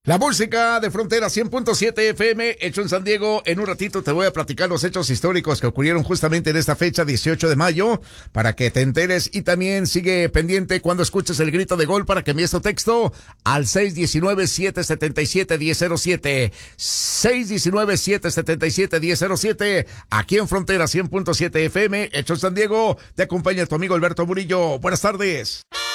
La música de Frontera 100.7 FM, hecho en San Diego. En un ratito te voy a platicar los hechos históricos que ocurrieron justamente en esta fecha, 18 de mayo, para que te enteres. Y también sigue pendiente cuando escuches el grito de gol para que envíes tu texto al 619-777-1007. 619-777-1007. Aquí en Frontera 100.7 FM, hecho en San Diego. Te acompaña tu amigo Alberto Murillo. Buenas tardes.